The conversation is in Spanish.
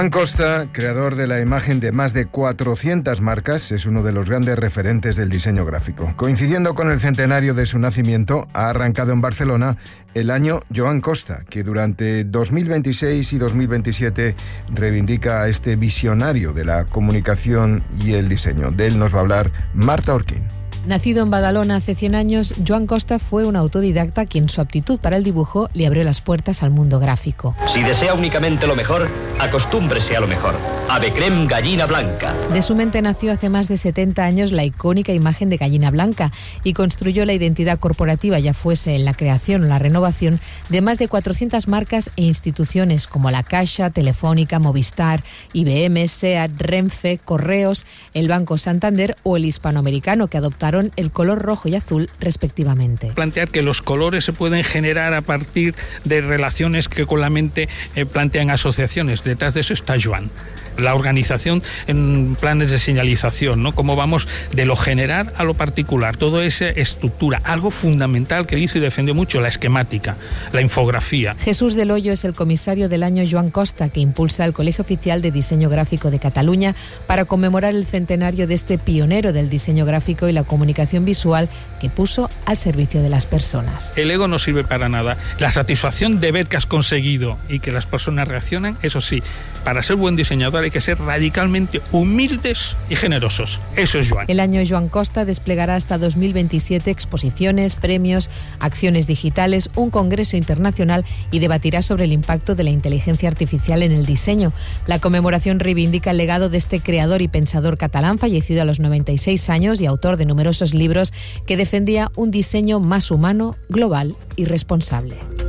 Joan Costa, creador de la imagen de más de 400 marcas, es uno de los grandes referentes del diseño gráfico. Coincidiendo con el centenario de su nacimiento, ha arrancado en Barcelona el año Joan Costa, que durante 2026 y 2027 reivindica a este visionario de la comunicación y el diseño. De él nos va a hablar Marta Orquín. Nacido en Badalona hace 100 años, Joan Costa fue un autodidacta quien su aptitud para el dibujo le abrió las puertas al mundo gráfico. Si desea únicamente lo mejor, acostúmbrese a lo mejor. Ave creme gallina blanca. De su mente nació hace más de 70 años la icónica imagen de gallina blanca y construyó la identidad corporativa, ya fuese en la creación o la renovación, de más de 400 marcas e instituciones como la Caixa, Telefónica, Movistar, IBM, SEAT, Renfe, Correos, el Banco Santander o el Hispanoamericano, que adoptaron el color rojo y azul respectivamente. Plantear que los colores se pueden generar a partir de relaciones que con la mente plantean asociaciones. Detrás de eso está Joan. La organización en planes de señalización, ¿no? Cómo vamos de lo general a lo particular, toda esa estructura, algo fundamental que él hizo y defendió mucho, la esquemática, la infografía. Jesús del Hoyo es el comisario del año Joan Costa, que impulsa el Colegio Oficial de Diseño Gráfico de Cataluña para conmemorar el centenario de este pionero del diseño gráfico y la comunicación visual que puso al servicio de las personas. El ego no sirve para nada. La satisfacción de ver que has conseguido y que las personas reaccionan, eso sí, para ser buen diseñador hay que ser radicalmente humildes y generosos. Eso es Joan. El año Joan Costa desplegará hasta 2027 exposiciones, premios, acciones digitales, un congreso internacional y debatirá sobre el impacto de la inteligencia artificial en el diseño. La conmemoración reivindica el legado de este creador y pensador catalán, fallecido a los 96 años y autor de numerosos libros, que defendía un diseño más humano, global y responsable.